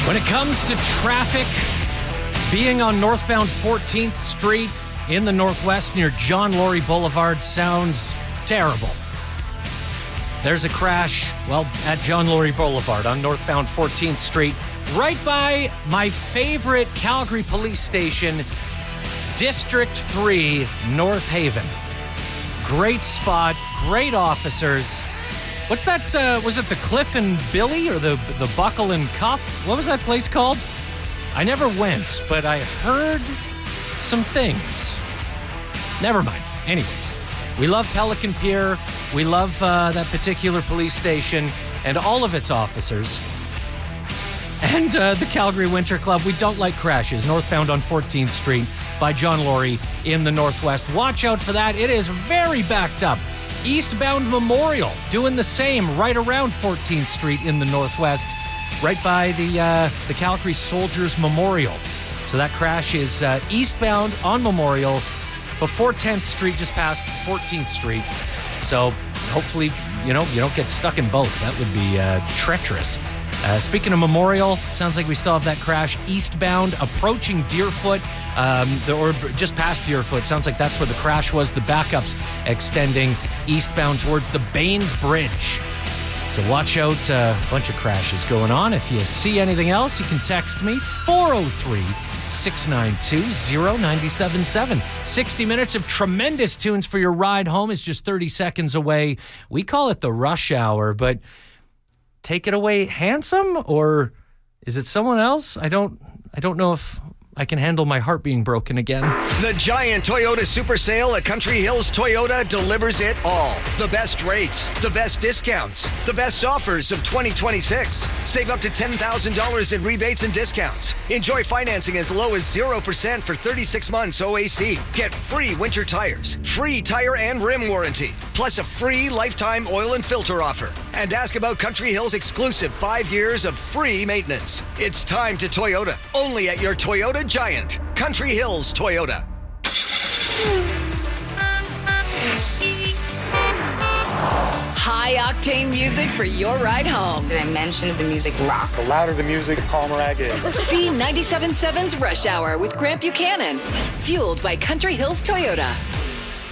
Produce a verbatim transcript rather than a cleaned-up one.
When it comes to traffic, being on northbound fourteenth Street in the Northwest near John Laurie Boulevard sounds terrible. There's a crash, well, at John Laurie Boulevard on northbound fourteenth Street, right by my favorite Calgary police station, District three, North Haven. Great spot, great officers. What's that, uh, was it the Cliff and Billy or the, the Buckle and Cuff? What was that place called? I never went, but I heard some things. Never mind. Anyways, we love Pelican Pier. We love uh, that particular police station and all of its officers. And uh, the Calgary Winter Club. We don't like crashes. Northbound on fourteenth Street by John Laurie in the Northwest. Watch out for that. It is very backed up. Eastbound Memorial doing the same right around fourteenth Street in the Northwest, right by the uh, the Calgary Soldiers Memorial. So that crash is uh, eastbound on Memorial before tenth Street, just past fourteenth Street. So hopefully, you know, you don't get stuck in both. That would be uh, treacherous. Uh, speaking of Memorial, sounds like we still have that crash eastbound approaching Deerfoot, um, the, or just past Deerfoot. Sounds like that's where the crash was. The backup's extending eastbound towards the Baines Bridge. So watch out, a uh, bunch of crashes going on. If you see anything else, you can text me, four oh three, six nine two, oh nine seven seven. sixty minutes of tremendous tunes for your ride home is just thirty seconds away. We call it the rush hour, but take it away, Handsome, or is it someone else? I don't I don't know if I can handle my heart being broken again. The giant Toyota Super Sale at Country Hills Toyota delivers it all. The best rates, the best discounts, the best offers of twenty twenty-six. Save up to ten thousand dollars in rebates and discounts. Enjoy financing as low as zero percent for thirty-six months O A C. Get free winter tires, free tire and rim warranty, plus a free lifetime oil and filter offer. And ask about Country Hills' exclusive five years of free maintenance. It's time to Toyota, only at your Toyota Giant. Country Hills Toyota. High-octane music for your ride home. Did I mention the music rocks? The louder the music, the calmer I get. C ninety-seven point seven's Rush Hour with Grant Buchanan. Fueled by Country Hills Toyota.